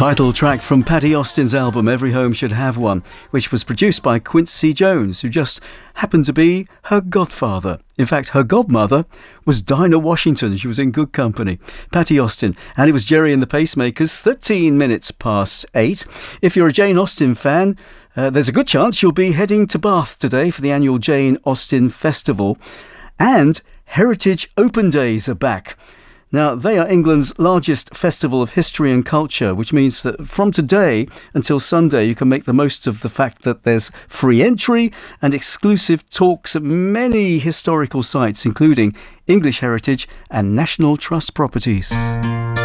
Title track from Patti Austin's album Every Home Should Have One, which was produced by Quincy Jones, who just happened to be her godfather. In fact, her godmother was Dinah Washington. She was in good company. Patti Austin. And it was Gerry and the Pacemakers, 13 minutes past 8. If you're a Jane Austen fan, there's a good chance you'll be heading to Bath today for the annual Jane Austen Festival. And Heritage Open Days are back. Now, they are England's largest festival of history and culture, which means that from today until Sunday, you can make the most of the fact that there's free entry and exclusive talks at many historical sites, including English heritage and National Trust properties.